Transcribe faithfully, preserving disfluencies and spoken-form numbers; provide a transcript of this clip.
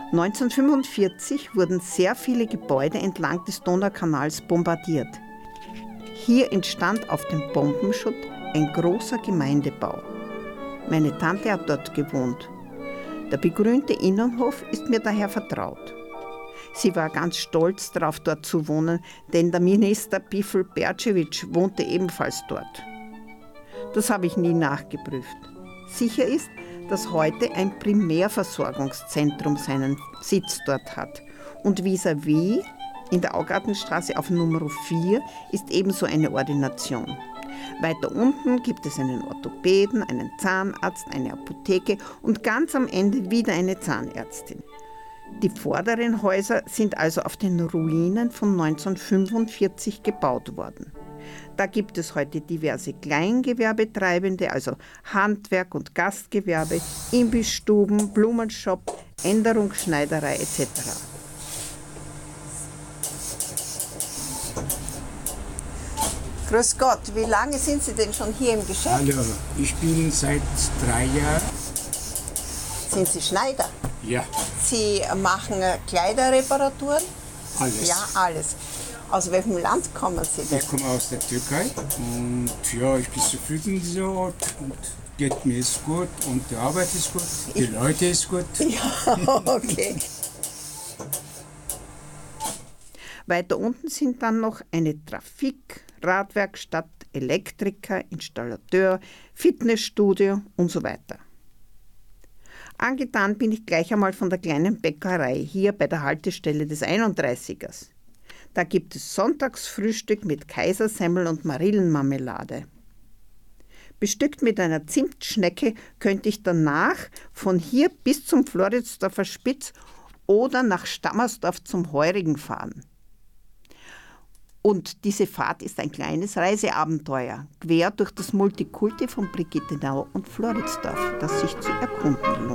neunzehnhundertfünfundvierzig wurden sehr viele Gebäude entlang des Donaukanals bombardiert. Hier entstand auf dem Bombenschutt ein großer Gemeindebau. Meine Tante hat dort gewohnt. Der begrünte Innenhof ist mir daher vertraut. Sie war ganz stolz darauf, dort zu wohnen, denn der Minister Bifl Bercevich wohnte ebenfalls dort. Das habe ich nie nachgeprüft. Sicher ist, dass heute ein Primärversorgungszentrum seinen Sitz dort hat. Und vis-à-vis in der Augartenstraße auf Nummer vier ist ebenso eine Ordination. Weiter unten gibt es einen Orthopäden, einen Zahnarzt, eine Apotheke und ganz am Ende wieder eine Zahnärztin. Die vorderen Häuser sind also auf den Ruinen von neunzehnhundertfünfundvierzig gebaut worden. Da gibt es heute diverse Kleingewerbetreibende, also Handwerk und Gastgewerbe, Imbissstuben, Blumenshop, Änderungsschneiderei et cetera. Grüß Gott, wie lange sind Sie denn schon hier im Geschäft? Hallo, ich bin seit drei Jahren. Sind Sie Schneider? Ja. Sie machen Kleiderreparaturen? Alles. Ja, alles. Aus welchem Land kommen Sie denn? Ich komme aus der Türkei und ja, ich bin zufrieden in dieser Ort und geht mir ist gut und die Arbeit ist gut, die ich Leute ist gut. Ja, okay. Weiter unten sind dann noch eine Trafik, Radwerkstatt, Elektriker, Installateur, Fitnessstudio und so weiter. Angetan bin ich gleich einmal von der kleinen Bäckerei hier bei der Haltestelle des einunddreißigers. Da gibt es Sonntagsfrühstück mit Kaisersemmel und Marillenmarmelade. Bestückt mit einer Zimtschnecke könnte ich danach von hier bis zum Floridsdorfer Spitz oder nach Stammersdorf zum Heurigen fahren. Und diese Fahrt ist ein kleines Reiseabenteuer, quer durch das Multikulti von Brigittenau und Floridsdorf, das sich zu erkunden lohnt.